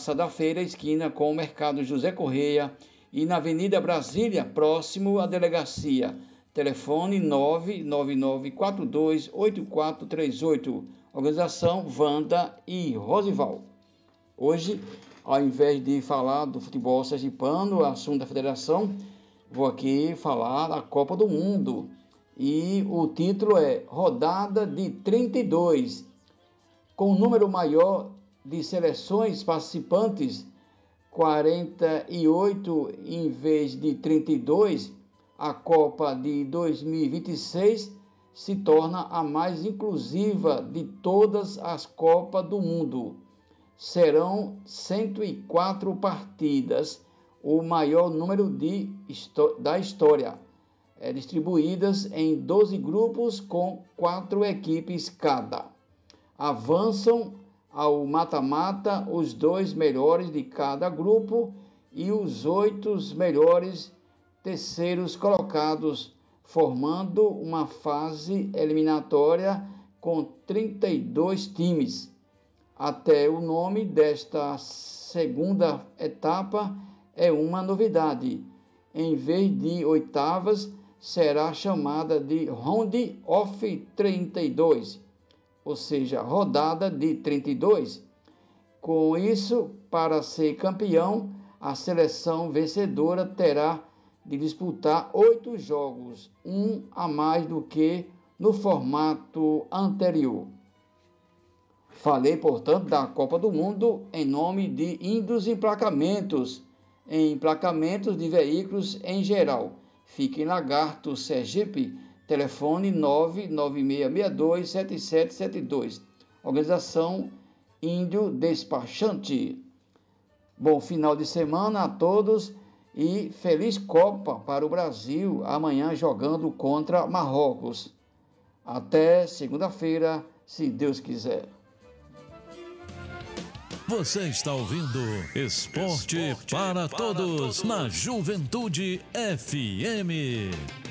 Praça da Feira, esquina com o Mercado José Correia, e na Avenida Brasília, próximo à delegacia. Telefone 999428438. Organização Wanda e Rosival. Hoje, ao invés de falar do futebol sergipano, assunto da federação, vou aqui falar da Copa do Mundo. E o título é Rodada de 32. Com o número maior de seleções participantes, 48 em vez de 32, a Copa de 2026 se torna a mais inclusiva de todas as Copas do Mundo. Serão 104 partidas, o maior número da história, distribuídas em 12 grupos com 4 equipes cada. Avançam ao mata-mata os 2 melhores de cada grupo e os 8 melhores terceiros colocados, formando uma fase eliminatória com 32 times. Até o nome desta segunda etapa é uma novidade. Em vez de oitavas, será chamada de Round of 32, ou seja, rodada de 32. Com isso, para ser campeão, a seleção vencedora terá de disputar 8 jogos, um a mais do que no formato anterior. Falei, portanto, da Copa do Mundo em nome de Indus Emplacamentos de veículos em geral. Fica em Lagarto, Sergipe, telefone 996627772. Organização Índio Despachante. Bom final de semana a todos e feliz Copa para o Brasil, amanhã jogando contra Marrocos. Até segunda-feira, se Deus quiser. Você está ouvindo Esporte para Todos na Juventude FM.